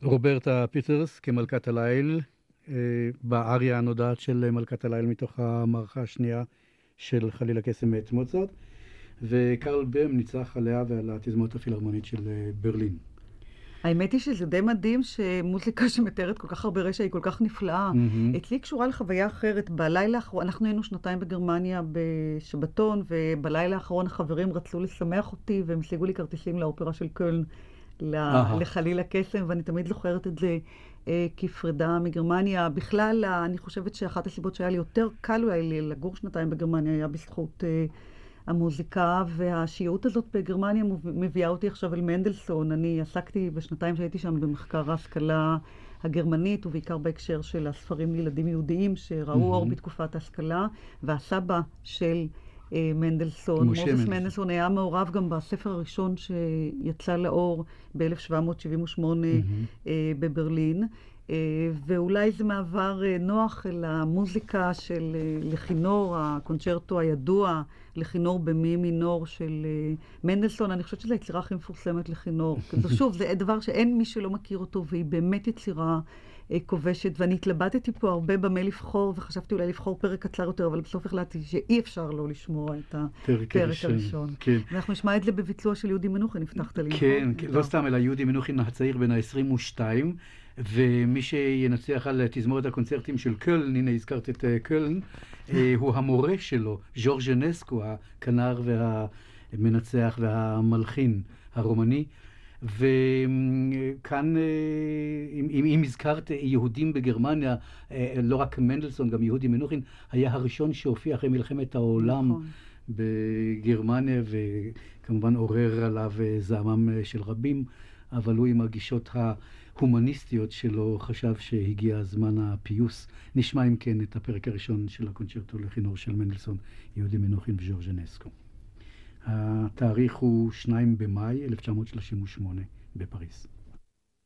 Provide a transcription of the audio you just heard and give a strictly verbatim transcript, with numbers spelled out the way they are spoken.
רוברטה פיטרס כמלכת הליל, באריה הנודעת של מלכת הליל מתוך המערכה השנייה של חליל הקסם מאת מוצרט, וקרל בם ניצח עליה ועל התזמורת הפילהרמונית של ברלין. האמת היא שזה די מדהים שמוזיקה שמתארת כל כך הרבה רשע היא כל כך נפלאה. Mm-hmm. אצלי קשורה לחוויה אחרת. בלילה האחרון, אנחנו היינו שנתיים בגרמניה בשבתון, ובלילה האחרון החברים רצו לשמח אותי, והם השיגו לי כרטיסים לאופרה של קולן, לחליל הקסם, ואני תמיד זוכרת את זה אה, כפרידה מגרמניה. בכלל, אני חושבת שאחת הסיבות שהיה לי יותר קל אולי לי לגור שנתיים בגרמניה היה בזכות אה, המוזיקה, והשיעות הזאת בגרמניה מביאה אותי עכשיו אל מנדלסון. אני עסקתי בשנתיים שהייתי שם במחקר ההשכלה הגרמנית, ובעיקר בהקשר של הספרים לילדים יהודיים שראו mm-hmm. אור בתקופת ההשכלה, והסבא של מנדלסון, מוזס מנדלסון היה מעורב גם בספר הראשון שיצא לאור ב-אלף שבע מאות שבעים ושמונה mm-hmm. בברלין, ואולי זה מעבר נוח אל המוזיקה של לכינור, הקונצ'רטו הידוע לכינור במי מינור של מנדלסון. אני חושבת שזו היצירה הכי מפורסמת לכינור. שוב, זה דבר שאין מי שלא מכיר אותו, והיא באמת יצירה כובשת, ואני התלבטתי פה הרבה במה לבחור, וחשבתי אולי לבחור פרק קצר יותר, אבל בסוף החלטתי שאי אפשר לא לשמוע את הפרק הראשון. כן. ואנחנו נשמע את זה בביצוע של יהודי מנוחין, נפתחת לי. כן, לא סתם, אלא יהודי מנוחין הצעיר בין ה-עשרים ושתיים, ומי שינצח על תזמורת הקונצרטים של קולן, הנה הזכרת את קולן, הוא המורה שלו, ז'ורז' ז'נסקו, הכנר והמנצח והמלחין הרומני. וכאן, אם, אם הזכרת יהודים בגרמניה, לא רק מנדלסון, גם יהודי מנוחין, היה הראשון שהופיע אחרי מלחמת העולם נכון. בגרמניה, וכמובן עורר עליו זעמם של רבים, אבל הוא עם הגישות ההומניסטיות שלו חשב שהגיע הזמן הפיוס. נשמע אם כן את הפרק הראשון של הקונצ'רטו לכינור של מנדלסון, יהודי מנוחין וז'ורז' ז'נסקו. התאריך הוא שניים במאי אלף תשע מאות שלושים ושמונה בפריז.